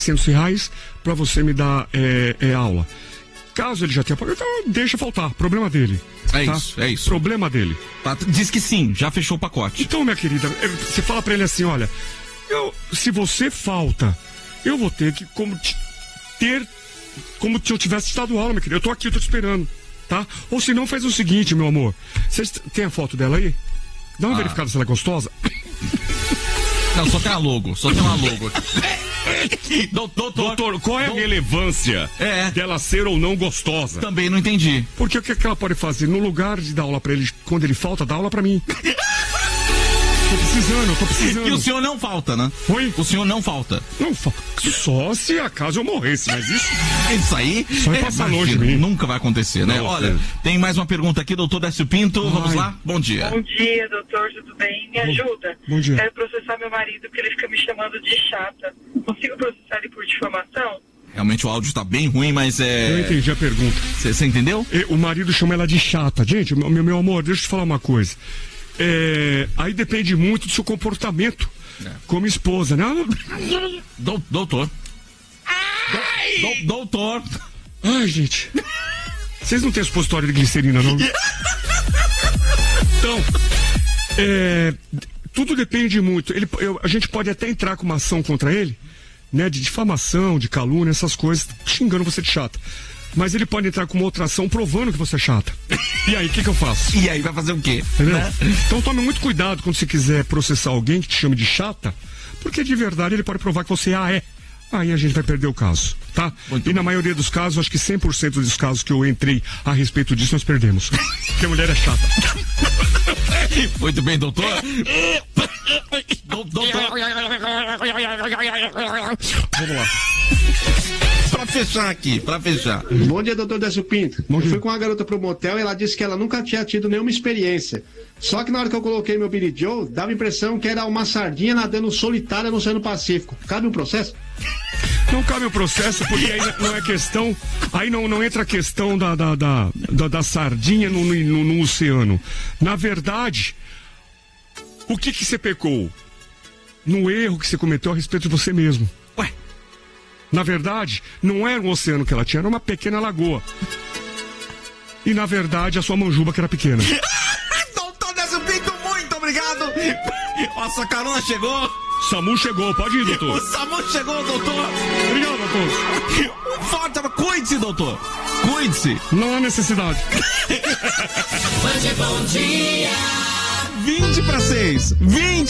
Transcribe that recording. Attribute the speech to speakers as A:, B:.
A: R$600 para você me dar aula. Caso ele já tenha pagado, então deixa faltar, problema dele.
B: É
A: tá?
B: isso, é isso.
A: Problema dele.
B: Diz que sim, já fechou o pacote.
A: Então, minha querida, você fala pra ele assim, olha, se você falta, eu vou ter que como se eu tivesse te dado aula, minha querida. Eu tô aqui, eu tô te esperando, tá? Ou se não, faz o seguinte, meu amor. Vocês tem a foto dela aí? Dá uma verificada se ela é gostosa.
B: Não, só tem uma logo.
A: Doutor, qual é a relevância dela ser ou não gostosa?
B: Também não entendi.
A: Porque o que ela pode fazer? No lugar de dar aula pra ele, quando ele falta, dá aula pra mim. Tô precisando.
B: E o senhor não falta, né?
A: Oi?
B: O senhor não falta.
A: Não falta. Só se acaso eu morresse, mas
B: isso aí
A: só passar longe de mim.
B: Nunca vai acontecer, né? Olha, tem mais uma pergunta aqui, doutor Décio Pinto. Vamos lá? Bom dia.
C: Bom dia, doutor, tudo bem? Me ajuda?
A: Bom dia.
C: Quero processar meu marido porque ele fica me chamando de chata. Consigo processar ele por difamação?
B: Realmente o áudio tá bem ruim, mas
A: Eu entendi a pergunta.
B: Você entendeu?
A: O marido chama ela de chata. Gente, meu amor, deixa eu te falar uma coisa. Aí depende muito do seu comportamento como esposa, né?
B: Doutor. Doutor.
A: Ai, gente. Vocês não têm supositório de glicerina, não? Então, tudo depende muito. A gente pode até entrar com uma ação contra ele, né? De difamação, de calúnia, essas coisas, xingando você de chata. Mas ele pode entrar com uma outra ação provando que você é chata. E aí, o que eu faço?
B: E aí, vai fazer o quê?
A: Né? Então tome muito cuidado quando você quiser processar alguém que te chame de chata, porque de verdade ele pode provar que você é. Aí a gente vai perder o caso, tá? E na maioria dos casos, acho que 100% dos casos que eu entrei a respeito disso, nós perdemos. Porque a mulher é chata.
B: Muito bem, doutor. Doutor.
A: Vamos lá.
B: Pra fechar.
D: Bom dia, doutor Décio Pinto. Eu fui com uma garota pro motel e ela disse que ela nunca tinha tido nenhuma experiência. Só que na hora que eu coloquei meu Billy Joe, dava a impressão que era uma sardinha nadando solitária no Oceano Pacífico. Cabe um processo?
A: Não cabe o processo, porque aí não é questão. Aí não entra a questão da sardinha no oceano. Na verdade, o que você pecou? No erro que você cometeu a respeito de você mesmo.
B: Ué?
A: Na verdade, não era um oceano que ela tinha, era uma pequena lagoa. E na verdade, a sua manjuba que era pequena.
B: Doutor Décio Pinto, muito obrigado. Nossa, carona chegou.
A: SAMU chegou, pode ir, doutor.
B: O SAMU chegou, doutor.
A: Obrigado, doutor.
B: Um forte abraço. Cuide-se, doutor. Cuide-se.
A: Não há necessidade.
E: Bom dia.
B: 20 para 6. 20